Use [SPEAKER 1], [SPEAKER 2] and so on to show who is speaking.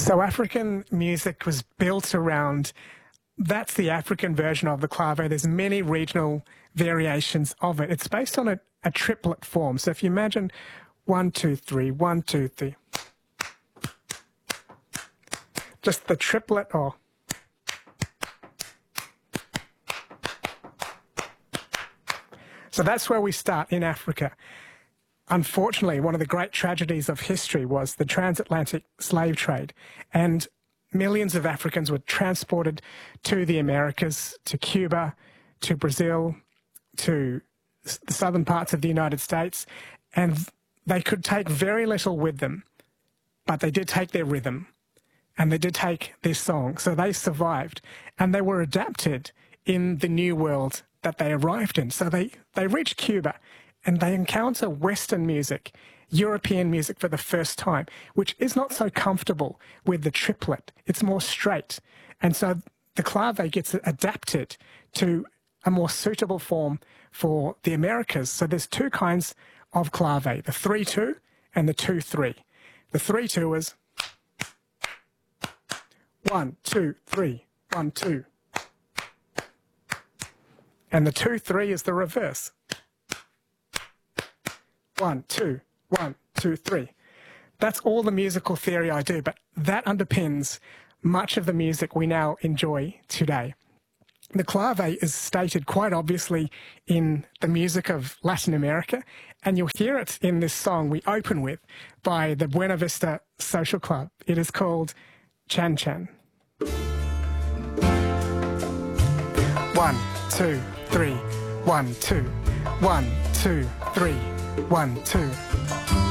[SPEAKER 1] So African music was built around, that's the African version of the clave. There's many regional variations of it. It's based on a triplet form. So if you imagine 1, 2, 3, 1, 2, 3. Just the triplet or... So that's where we start in Africa. Unfortunately, one of the great tragedies of history was the transatlantic slave trade, and millions of Africans were transported to the Americas, to Cuba, to Brazil, to the southern parts of the United States, and they could take very little with them, but they did take their rhythm, and they did take their song, so they survived, and they were adapted in the new world that they arrived in. So they reached Cuba, and they encounter Western music, European music for the first time, which is not so comfortable with the triplet. It's more straight. And so the clave gets adapted to a more suitable form for the Americas. So there's two kinds of clave, the 3-2 and the 2-3. The 3-2 is 1, 2, 3, 1, 2. And the 2-3 is the reverse. 1, 2, 1, 2, 3. That's all the musical theory I do, but that underpins much of the music we now enjoy today. The clave is stated quite obviously in the music of Latin America, and you'll hear it in this song we open with by the Buena Vista Social Club. It is called Chan Chan. 1, 2, 3, 1, 2, 1, 2, 3, 1, 2.